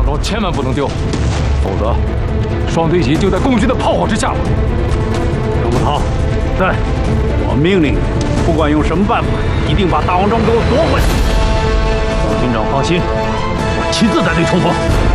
桩千万不能丢，否则双堆集就在共军的炮火之下了。 杨步涛， 在， 我命令你，不管用什么办法，一定把大王庄给我夺回来。 赵军长放心，我亲自带队冲锋。